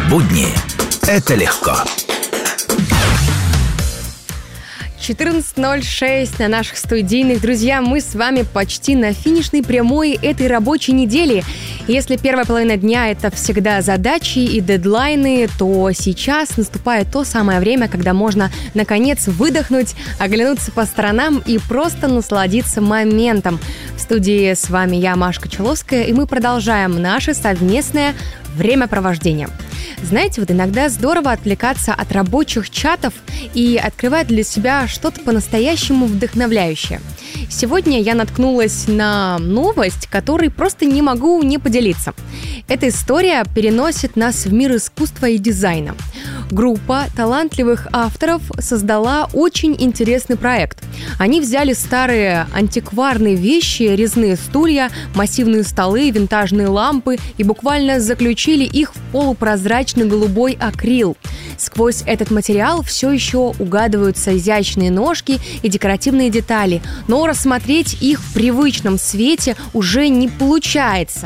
Будни – это легко. 14:06 на наших студийных. Друзья, мы с вами почти на финишной прямой этой рабочей недели. Если первая половина дня – это всегда задачи и дедлайны, то сейчас наступает то самое время, когда можно, наконец, выдохнуть, оглянуться по сторонам и просто насладиться моментом. В студии с вами я, Машка Чуловская, и мы продолжаем наше совместное времяпровождение. Знаете, вот иногда здорово отвлекаться от рабочих чатов и открывать для себя что-то по-настоящему вдохновляющее. Сегодня я наткнулась на новость, которой просто не могу не поделиться. Эта история переносит нас в мир искусства и дизайна. Группа талантливых авторов создала очень интересный проект. Они взяли старые антикварные вещи, резные стулья, массивные столы, винтажные лампы и буквально заключили их в полупрозрачный голубой акрил. Сквозь этот материал все еще угадываются изящные ножки и декоративные детали, но рассмотреть их в привычном свете уже не получается.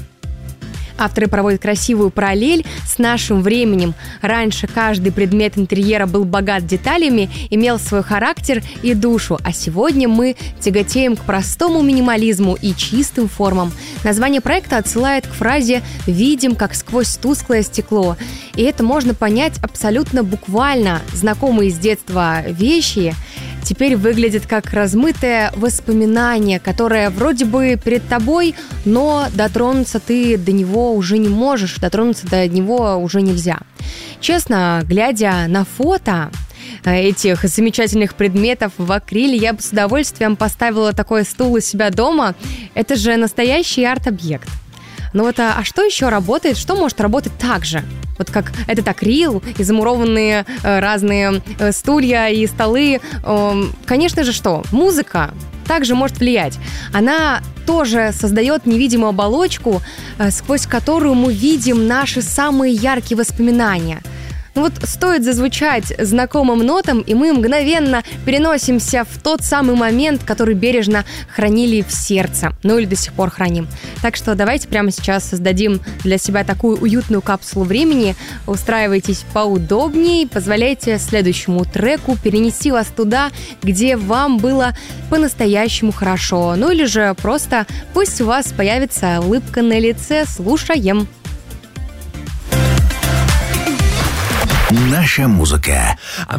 Авторы проводят красивую параллель с нашим временем. Раньше каждый предмет интерьера был богат деталями, имел свой характер и душу, а сегодня мы тяготеем к простому минимализму и чистым формам. Название проекта отсылает к фразе «видим, как сквозь тусклое стекло». И это можно понять абсолютно буквально. Знакомые с детства вещи теперь выглядит как размытое воспоминание, которое вроде бы перед тобой, но дотронуться ты до него уже не можешь, дотронуться до него уже нельзя. Честно, глядя на фото этих замечательных предметов в акриле, я бы с удовольствием поставила такой стул у себя дома. Это же настоящий арт-объект. Но вот а что еще работает? Что может работать так же? Вот как этот акрил и замурованные разные стулья и столы. Конечно же, что? Музыка также может влиять. Она тоже создает невидимую оболочку, сквозь которую мы видим наши самые яркие воспоминания. Ну вот стоит зазвучать знакомым нотам, и мы мгновенно переносимся в тот самый момент, который бережно хранили в сердце, ну или до сих пор храним. Так что давайте прямо сейчас создадим для себя такую уютную капсулу времени. Устраивайтесь поудобнее, позволяйте следующему треку перенести вас туда, где вам было по-настоящему хорошо. Ну или же просто пусть у вас появится улыбка на лице. Слушаем. Наша музыка.